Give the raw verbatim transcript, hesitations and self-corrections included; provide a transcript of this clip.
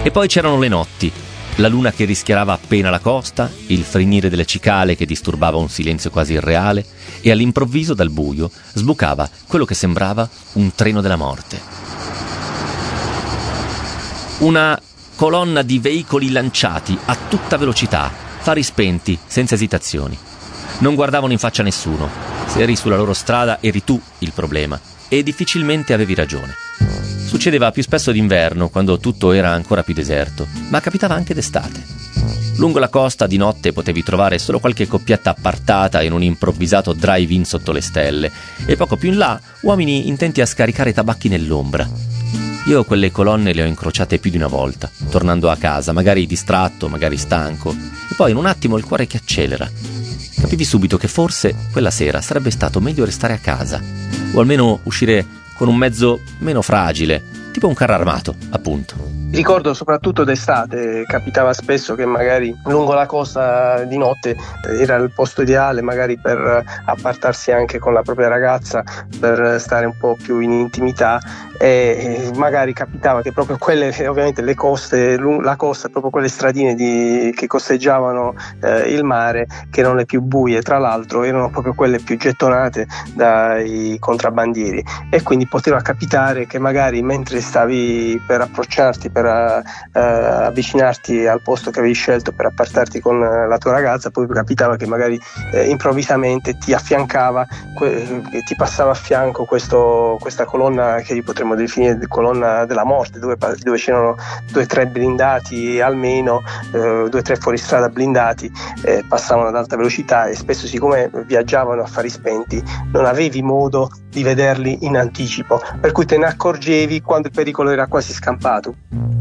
E poi c'erano le notti, la luna che rischiarava appena la costa, il frinire delle cicale che disturbava un silenzio quasi irreale, e all'improvviso dal buio sbucava quello che sembrava un treno della morte. Una colonna di veicoli lanciati a tutta velocità, fari spenti, senza esitazioni. Non guardavano in faccia nessuno. Se eri sulla loro strada eri tu il problema, e difficilmente avevi ragione. Succedeva più spesso d'inverno, quando tutto era ancora più deserto, ma capitava anche d'estate. Lungo la costa di notte potevi trovare solo qualche coppietta appartata in un improvvisato drive-in sotto le stelle, e poco più in là uomini intenti a scaricare tabacchi nell'ombra. Io quelle colonne le ho incrociate più di una volta, tornando a casa, magari distratto, magari stanco, e poi in un attimo il cuore che accelera. Capivi subito che forse quella sera sarebbe stato meglio restare a casa, o almeno uscire con un mezzo meno fragile, tipo un carro armato, appunto. Ricordo soprattutto d'estate, capitava spesso che magari lungo la costa di notte era il posto ideale magari per appartarsi anche con la propria ragazza, per stare un po' più in intimità, e magari capitava che proprio quelle, ovviamente le coste, la costa, proprio quelle stradine di, che costeggiavano eh, il mare, che erano le più buie, tra l'altro erano proprio quelle più gettonate dai contrabbandieri, e quindi poteva capitare che magari mentre stavi per approcciarti, per uh, avvicinarti al posto che avevi scelto per appartarti con la tua ragazza, poi capitava che magari eh, improvvisamente ti affiancava, que- ti passava a fianco questo, questa colonna che potremmo definire colonna della morte, dove, dove c'erano due o tre blindati almeno, eh, due o tre fuoristrada blindati, eh, passavano ad alta velocità, e spesso, siccome viaggiavano a fari spenti, non avevi modo di vederli in anticipo, per cui te ne accorgevi quando il pericolo era quasi scampato.